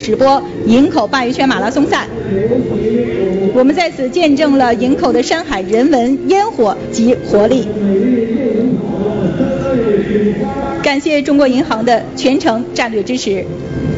直播营口鲅鱼圈马拉松赛。我们在此见证了营口的山海人文、烟火及活力。感谢中国银行的全程战略支持。